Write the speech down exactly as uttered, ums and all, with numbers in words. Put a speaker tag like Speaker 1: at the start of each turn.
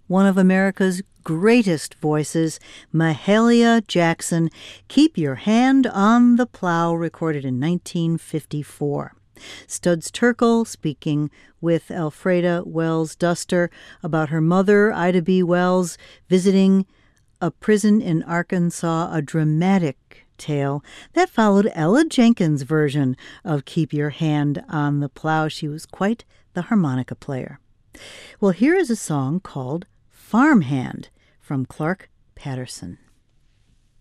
Speaker 1: one of America's greatest voices, Mahalia Jackson, Keep Your Hand on the Plow, recorded in nineteen fifty-four. Studs Terkel speaking with Elfreda Wells Duster about her mother, Ida B. Wells, visiting a prison in Arkansas, a dramatic tale. That followed Ella Jenkins' version of Keep Your Hand on the Plow. She was quite the harmonica player. Well, here is a song called Farmhand from Clark Patterson.